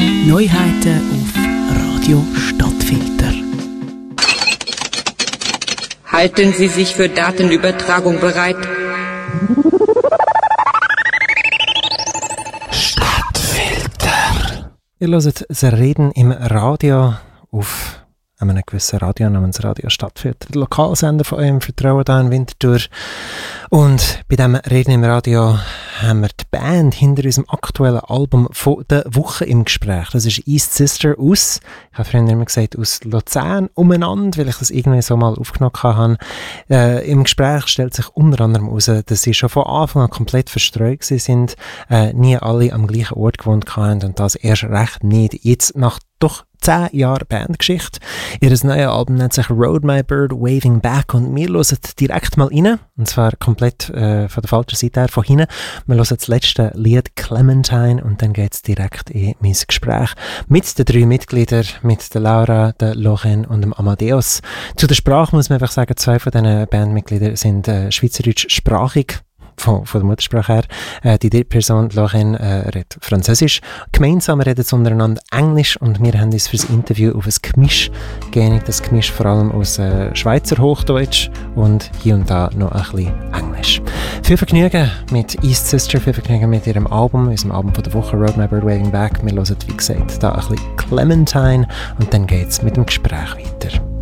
Neuheiten auf Radio Stadtfilter. Halten Sie sich für Datenübertragung bereit? Stadtfilter. Ihr hört das Reden im Radio auf einem gewissen Radio namens Radio Stadtfilter. Der Lokalsender von eurem Vertrauen hier in Winterthur. Und bei diesem Reden im Radio haben wir die Band hinter unserem aktuellen Album von der Woche im Gespräch. Das ist East Sister aus, ich habe früher immer gesagt, aus Luzern umeinander, weil ich das irgendwie so mal aufgenommen habe. Im Gespräch stellt sich unter anderem heraus, dass sie schon von Anfang an komplett verstreut sind, nie alle am gleichen Ort gewohnt haben und das erst recht nicht. Jetzt nach doch 10 Jahre Bandgeschichte. Ihr neues Album nennt sich Rode My Bird Waving Back und wir hören direkt mal rein, und zwar komplett von der falschen Seite her, von hinten. Wir hören das letzte Lied Clementine und dann geht es direkt in mein Gespräch mit den 3 Mitgliedern, mit der Laura, der Lorraine und dem Amadeus. Zu der Sprache muss man einfach sagen, 2 von diesen Bandmitgliedern sind schweizerdeutschsprachig. Von der Muttersprache her. Die dritte Person, Lorraine, redet Französisch. Gemeinsam reden sie untereinander Englisch und wir haben uns für das Interview auf ein Gemisch geeinigt. Das Gemisch vor allem aus Schweizer Hochdeutsch und hier und da noch ein bisschen Englisch. Viel Vergnügen mit East Sister, viel Vergnügen mit ihrem Album, unserem Album von der Woche, Rode My Bird Waving Back. Wir hören, wie gesagt, da ein bisschen Clementine und dann geht's mit dem Gespräch weiter.